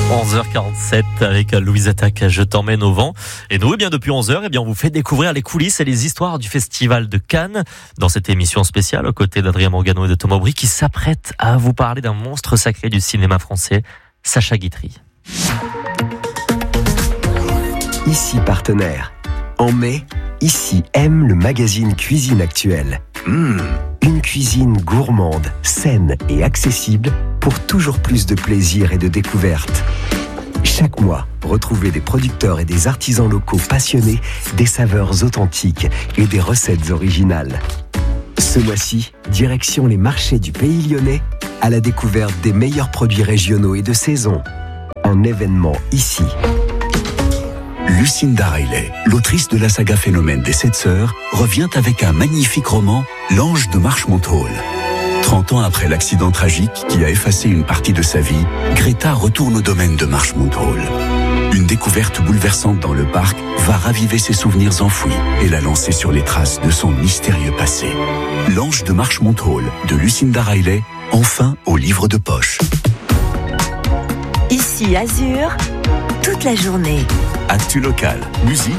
11h47 avec Louise Attaque, Je t'emmène au vent. Et nous, depuis 11h, on vous fait découvrir les coulisses et les histoires du Festival de Cannes dans cette émission spéciale aux côtés d'Adrien Morgano et de Thomas Aubry qui s'apprêtent à vous parler d'un monstre sacré du cinéma français, Sacha Guitry. Ici partenaire. En mai, Ici aime le magazine Cuisine Actuelle. Une cuisine gourmande, saine et accessible pour toujours plus de plaisir et de découverte. Chaque mois, retrouvez des producteurs et des artisans locaux passionnés, des saveurs authentiques et des recettes originales. Ce mois-ci, direction les marchés du Pays Lyonnais à la découverte des meilleurs produits régionaux et de saison. Un événement ici. Lucinda Riley, l'autrice de la saga Phénomène des 7 sœurs, revient avec un magnifique roman, L'Ange de Marchmont Hall. 30 ans après l'accident tragique qui a effacé une partie de sa vie, Greta retourne au domaine de Marchmont Hall. Une découverte bouleversante dans le parc va raviver ses souvenirs enfouis et la lancer sur les traces de son mystérieux passé. L'Ange de Marchmont Hall de Lucinda Riley, enfin au livre de poche. Ici Azur, toute la journée. Actu local, musique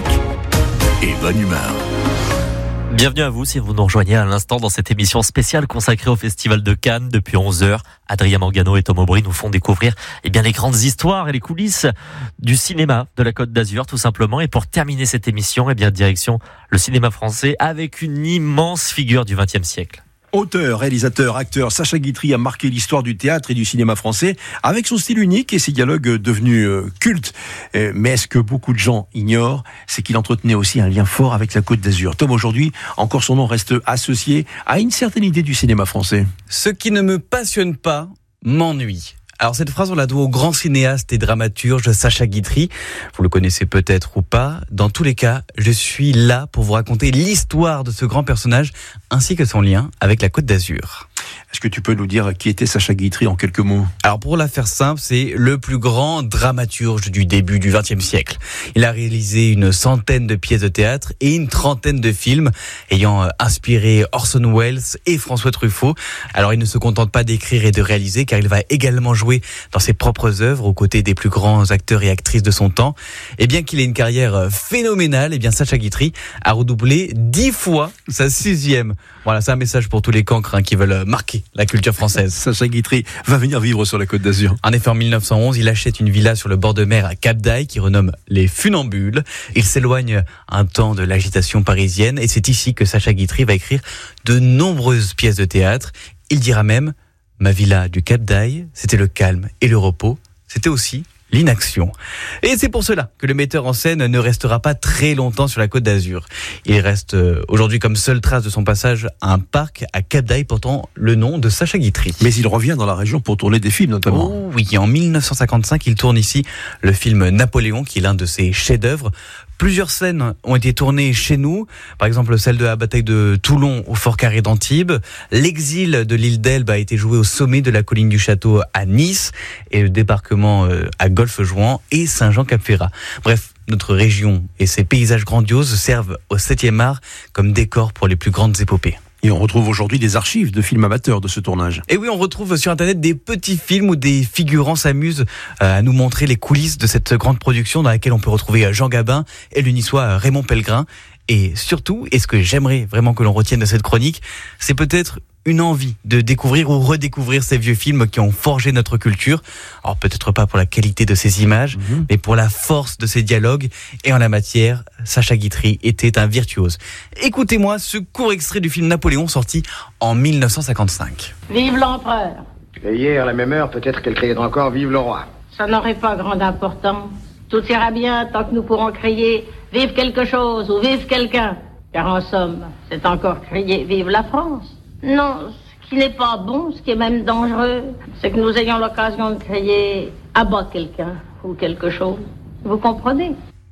et bonne humeur. Bienvenue à vous si vous nous rejoignez à l'instant dans cette émission spéciale consacrée au Festival de Cannes. Depuis 11h, Adrien Morgano et Thomas Aubry nous font découvrir les grandes histoires et les coulisses du cinéma de la Côte d'Azur tout simplement. Et pour terminer cette émission, direction le cinéma français avec une immense figure du XXe siècle. Auteur, réalisateur, acteur, Sacha Guitry a marqué l'histoire du théâtre et du cinéma français avec son style unique et ses dialogues devenus cultes. Mais ce que beaucoup de gens ignorent, c'est qu'il entretenait aussi un lien fort avec la Côte d'Azur. Tom, aujourd'hui, encore son nom reste associé à une certaine idée du cinéma français. Ce qui ne me passionne pas m'ennuie. Alors cette phrase, on la doit au grand cinéaste et dramaturge Sacha Guitry. Vous le connaissez peut-être ou pas. Dans tous les cas, je suis là pour vous raconter l'histoire de ce grand personnage ainsi que son lien avec la Côte d'Azur. Est-ce que tu peux nous dire qui était Sacha Guitry en quelques mots ? Alors pour la faire simple, c'est le plus grand dramaturge du début du XXe siècle. Il a réalisé une centaine de pièces de théâtre et une trentaine de films ayant inspiré Orson Welles et François Truffaut. Alors il ne se contente pas d'écrire et de réaliser car il va également jouer dans ses propres œuvres aux côtés des plus grands acteurs et actrices de son temps. Et bien qu'il ait une carrière phénoménale, Sacha Guitry a redoublé 10 fois sa 6e. Voilà, c'est un message pour tous les cancres qui veulent marquer la culture française. Sacha Guitry va venir vivre sur la Côte d'Azur. En effet, en 1911, il achète une villa sur le bord de mer à Cap d'Aille qui renomme les Funambules. Il s'éloigne un temps de l'agitation parisienne et c'est ici que Sacha Guitry va écrire de nombreuses pièces de théâtre. Il dira même « Ma villa du Cap d'Aille, c'était le calme et le repos, c'était aussi l'inaction ». Et c'est pour cela que le metteur en scène ne restera pas très longtemps sur la Côte d'Azur. Il reste aujourd'hui comme seule trace de son passage à un parc à Cap d'Aille portant le nom de Sacha Guitry. Mais il revient dans la région pour tourner des films notamment. Oh oui, en 1955, il tourne ici le film Napoléon qui est l'un de ses chefs-d'œuvre. Plusieurs scènes ont été tournées chez nous, par exemple celle de la bataille de Toulon au Fort Carré d'Antibes. L'exil de l'île d'Elbe a été joué au sommet de la colline du Château à Nice et le débarquement à Golfe-Juan et Saint-Jean-Cap-Ferrat. Bref, notre région et ses paysages grandioses servent au 7e art comme décor pour les plus grandes épopées. Et on retrouve aujourd'hui des archives de films amateurs de ce tournage. Et oui, on retrouve sur Internet des petits films où des figurants s'amusent à nous montrer les coulisses de cette grande production dans laquelle on peut retrouver Jean Gabin et le niçois Raymond Pellegrin. Et surtout, et ce que j'aimerais vraiment que l'on retienne de cette chronique, c'est peut-être une envie de découvrir ou redécouvrir ces vieux films qui ont forgé notre culture. Alors peut-être pas pour la qualité de ces images, mais pour la force de ces dialogues. Et en la matière, Sacha Guitry était un virtuose. Écoutez-moi ce court extrait du film Napoléon sorti en 1955. Vive l'empereur! Et hier, à la même heure, peut-être qu'elle criait encore « Vive le roi ». Ça n'aurait pas grande importance. Tout ira bien tant que nous pourrons crier « Vive quelque chose » ou « Vive quelqu'un ». Car en somme, c'est encore crier « Vive la France ». Non, ce qui n'est pas bon, ce qui est même dangereux, c'est que nous ayons l'occasion de crier « À bas quelqu'un » ou quelque chose. Vous comprenez ?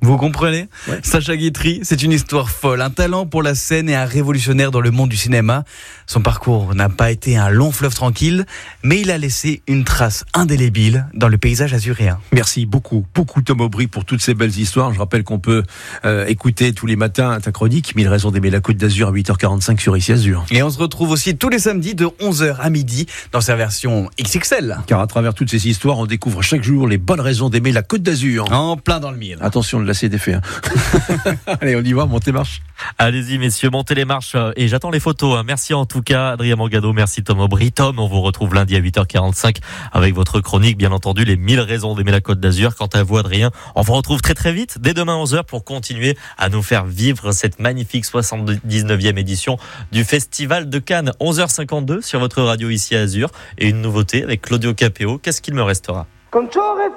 Vous comprenez ? Ouais. Sacha Guitry, c'est une histoire folle, un talent pour la scène et un révolutionnaire dans le monde du cinéma. Son parcours n'a pas été un long fleuve tranquille, mais il a laissé une trace indélébile dans le paysage azuréen. Merci beaucoup Tom Aubry pour toutes ces belles histoires. Je rappelle qu'on peut écouter tous les matins ta chronique 1000 raisons d'aimer la Côte d'Azur à 8h45 sur ICI Azur. Et on se retrouve aussi tous les samedis de 11h à midi dans sa version XXL. Car à travers toutes ces histoires, on découvre chaque jour les bonnes raisons d'aimer la Côte d'Azur. En plein dans le mille. Attention, le lacet d'effet. Allez, on y va, montez marche. Allez-y messieurs, montez les marches et j'attends les photos. Merci en tout cas Adrien Mangano, merci Tom Aubry. Tom, on vous retrouve lundi à 8h45 avec votre chronique, bien entendu, les 1000 raisons d'aimer la Côte d'Azur. Quant à vous Adrien, on vous retrouve très très vite, dès demain 11h pour continuer à nous faire vivre cette magnifique 79e édition du Festival de Cannes. 11h52 sur votre radio ici à Azur et une nouveauté avec Claudio Capéo. Qu'est-ce qu'il me restera ? Quand j'aurai